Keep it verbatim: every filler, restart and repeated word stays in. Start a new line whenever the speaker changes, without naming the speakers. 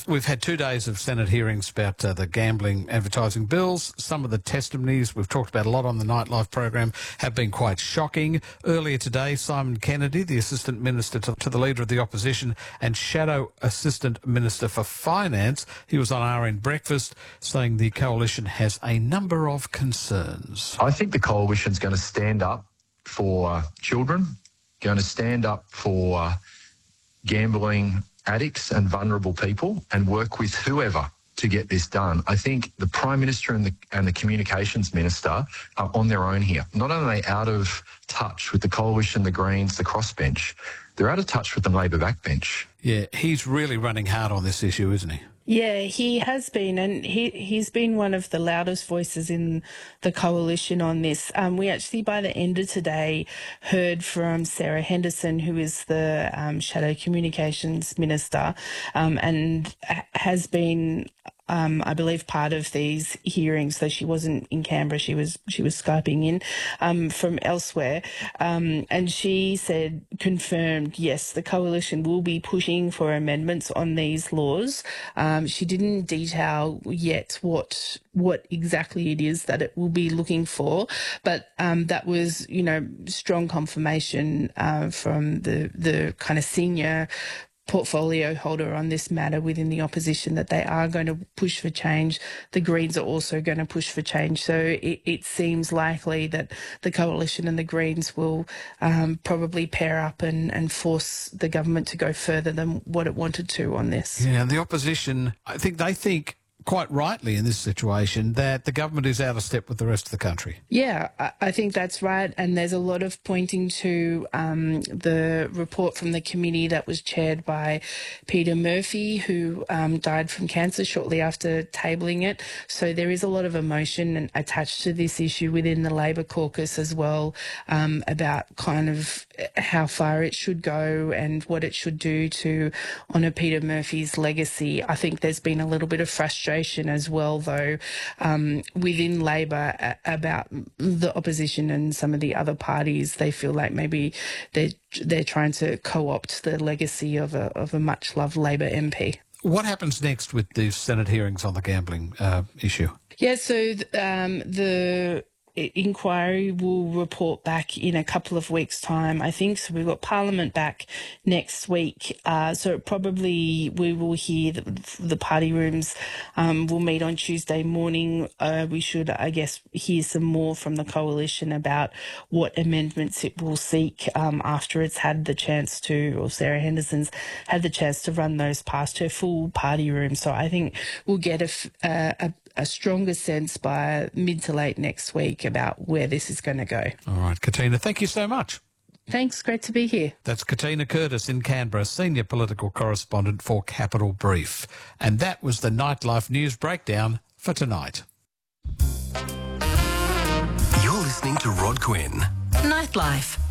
We've had two days of Senate hearings about uh, the gambling advertising bills. Some of the testimonies we've talked about a lot on the Nightlife program have been quite shocking. Earlier today, Simon Kennedy, the Assistant Minister to, to the Leader of the Opposition and Shadow Assistant Minister for Finance, he was on R N Breakfast saying the Coalition has a number of concerns.
I think the Coalition's going to stand up for children, going to stand up for gambling addicts and vulnerable people and work with whoever to get this done. I think the Prime Minister and the and the Communications Minister are on their own here. Not only are they out of touch with the Coalition, the Greens, the crossbench, they're out of touch with the Labor backbench.
Yeah, he's really running hard on this issue, isn't he?
Yeah, he has been, and he, he's been one of the loudest voices in the Coalition on this. Um, we actually, by the end of today, heard from Sarah Henderson, who is the um, Shadow Communications Minister, um, and has been, um, I believe, part of these hearings. So she wasn't in Canberra; she was she was Skyping in um, from elsewhere, um, and she said, confirmed, yes, the Coalition will be pushing for amendments on these laws. Um, Um, she didn't detail yet what what exactly it is that it will be looking for, but um, that was, you know, strong confirmation uh, from the the kind of senior portfolio holder on this matter within the opposition that they are going to push for change. The Greens are also going to push for change. So it, it seems likely that the Coalition and the Greens will um, probably pair up and, and force the government to go further than what it wanted to on this.
Yeah, and the opposition, I think they think quite rightly in this situation that the government is out of step with the rest of the country.
Yeah, I, I think that's right. And there's a lot of pointing to um, the report from the committee that was chaired by Peter Murphy, who um, died from cancer shortly after tabling it. So there is a lot of emotion attached to this issue within the Labor caucus as well, um, about kind of how far it should go and what it should do to honour Peter Murphy's legacy. I think there's been a little bit of frustration as well, though, um, within Labor a- about the opposition and some of the other parties. They feel like maybe they're, they're trying to co-opt the legacy of a, of a much-loved Labor M P.
What happens next with the Senate hearings on the gambling uh, issue?
Yeah, so um, the inquiry will report back in a couple of weeks' time, I think. So we've got Parliament back next week. Uh, so probably we will hear the, the party rooms um, will meet on Tuesday morning. Uh, we should, I guess, hear some more from the Coalition about what amendments it will seek um, after it's had the chance to, or Sarah Henderson's had the chance to run those past her full party room. So I think we'll get a, a, a stronger sense by mid to late next week about where this is going to go.
All right, Katina, thank you so much.
Thanks, great to be here.
That's Katina Curtis in Canberra, Senior Political Correspondent for Capital Brief. And that was the Nightlife News Breakdown for tonight.
You're listening to Rod Quinn.
Nightlife.